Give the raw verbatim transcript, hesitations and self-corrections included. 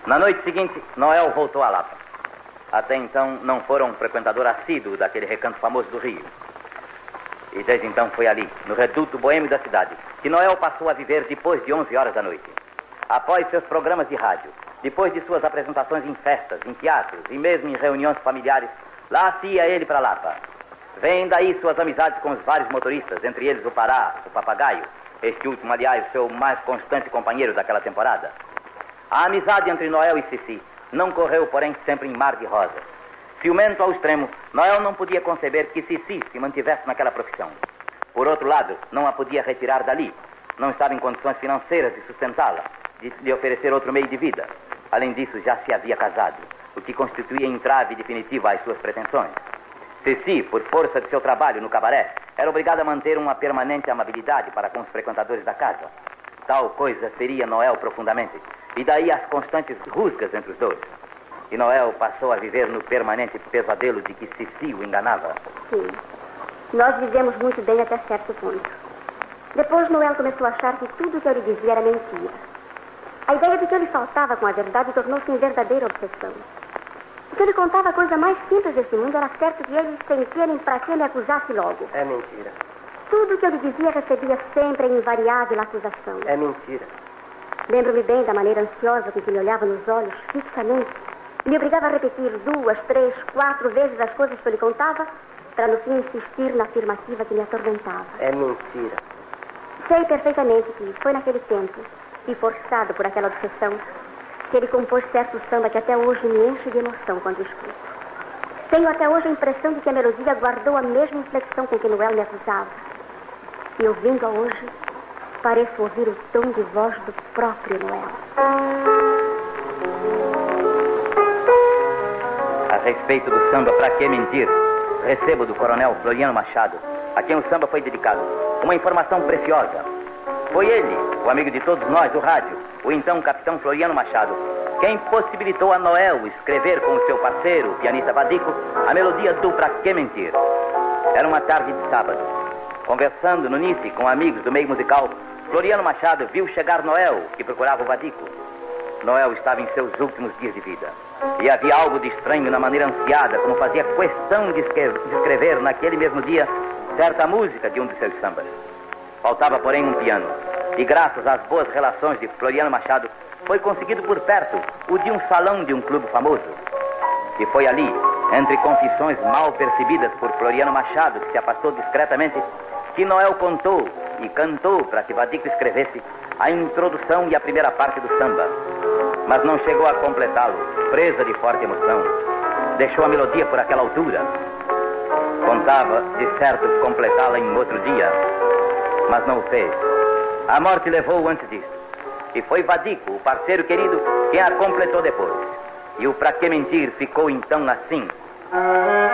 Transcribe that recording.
Na noite seguinte, Noel voltou a Lapa. Até então, não fora um frequentador assíduo daquele recanto famoso do Rio. E desde então foi ali, no reduto boêmio da cidade, que Noel passou a viver depois de onze horas da noite. Após seus programas de rádio, depois de suas apresentações em festas, em teatros e mesmo em reuniões familiares, lá se ia ele para Lapa. Vêm daí suas amizades com os vários motoristas, entre eles o Pará, o Papagaio, este último, aliás, seu mais constante companheiro daquela temporada. A amizade entre Noel e Cici não correu, porém, sempre em mar de rosas. Ciumento ao extremo, Noel não podia conceber que Cici se mantivesse naquela profissão. Por outro lado, não a podia retirar dali. Não estava em condições financeiras de sustentá-la, de lhe oferecer outro meio de vida. Além disso, já se havia casado, o que constituía entrave definitiva às suas pretensões. Cici, por força de seu trabalho no cabaré, era obrigada a manter uma permanente amabilidade para com os frequentadores da casa. Tal coisa feria Noel profundamente, e daí as constantes rusgas entre os dois. E Noel passou a viver no permanente pesadelo de que Cici o enganava. Sim, nós vivemos muito bem até certo ponto. Depois Noel começou a achar que tudo o que eu lhe dizia era mentira. A ideia de que eu lhe faltava com a verdade tornou-se uma verdadeira obsessão. O que eu lhe contava a coisa mais simples desse mundo era certo que eles sentirem para que ele acusasse logo. É mentira. Tudo o que eu lhe dizia recebia sempre a invariável acusação. É mentira. Lembro-me bem da maneira ansiosa com que me olhava nos olhos, fixamente, e me obrigava a repetir duas, três, quatro vezes as coisas que eu lhe contava, para no fim insistir na afirmativa que me atormentava. É mentira. Sei perfeitamente que foi naquele tempo, e forçado por aquela obsessão, que ele compôs certo samba que até hoje me enche de emoção quando escuto. Tenho até hoje a impressão de que a melodia guardou a mesma inflexão com que Noel me acusava. E ouvindo-a hoje, pareço ouvir o tom de voz do próprio Noel. A respeito do samba Pra Que Mentir, recebo do coronel Floriano Machado, a quem o samba foi dedicado, uma informação preciosa. Foi ele, o amigo de todos nós do rádio, o então capitão Floriano Machado, quem possibilitou a Noel escrever com o seu parceiro, o pianista Vadico, a melodia do Pra Que Mentir. Era uma tarde de sábado. Conversando no Nice com amigos do meio musical, Floriano Machado viu chegar Noel, que procurava o Vadico. Noel estava em seus últimos dias de vida. E havia algo de estranho na maneira ansiada, como fazia questão de escrever naquele mesmo dia certa música de um de seus sambas. Faltava, porém, um piano. E graças às boas relações de Floriano Machado, foi conseguido por perto o de um salão de um clube famoso. E foi ali, entre confissões mal percebidas por Floriano Machado, que se afastou discretamente, que Noel contou e cantou para que Vadico escrevesse a introdução e a primeira parte do samba. Mas não chegou a completá-lo, presa de forte emoção. Deixou a melodia por aquela altura. Contava, de certo, completá-la em outro dia, mas não o fez. A morte levou-o antes disso. E foi Vadico, o parceiro querido, quem a completou depois. E o Pra Que Mentir ficou então assim.